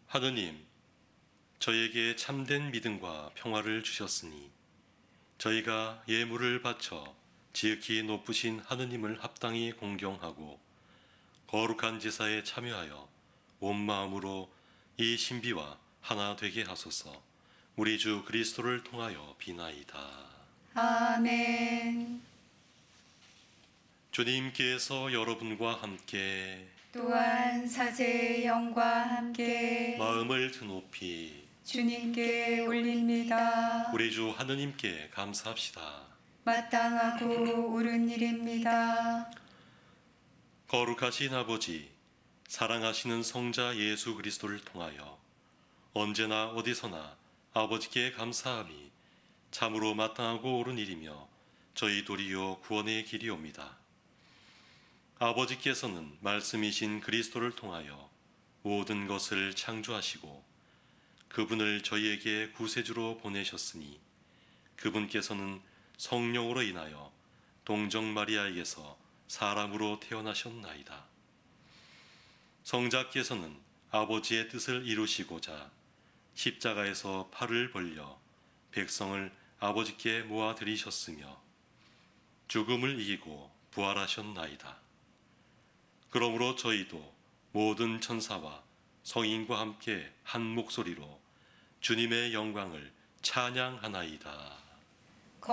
하느님, 저에게 참된 믿음과 평화를 주셨으니 저희가 예물을 바쳐 지극히 높으신 하느님을 합당히 공경하고 거룩한 제사에 참여하여 온 마음으로 이 신비와 하나 되게 하소서. 우리 주 그리스도를 통하여 비나이다. 아멘. 주님께서 여러분과 함께 또한 사제의 영과 함께 마음을 드높이 주님께 올립니다. 우리 주 하느님께 감사합시다. 마땅하고 옳은 일입니다. 거룩하신 아버지, 사랑하시는 성자 예수 그리스도를 통하여 언제나 어디서나 아버지께 감사함이 참으로 마땅하고 옳은 일이며 저희 도리요 구원의 길이옵니다. 아버지께서는 말씀이신 그리스도를 통하여 모든 것을 창조하시고 그분을 저희에게 구세주로 보내셨으니 그분께서는 성령으로 인하여 동정 마리아에게서 사람으로 태어나셨나이다. 성자께서는 아버지의 뜻을 이루시고자 십자가에서 팔을 벌려 백성을 아버지께 모아들이셨으며 죽음을 이기고 부활하셨나이다. 그러므로 저희도 모든 천사와 성인과 함께 한 목소리로 주님의 영광을 찬양하나이다.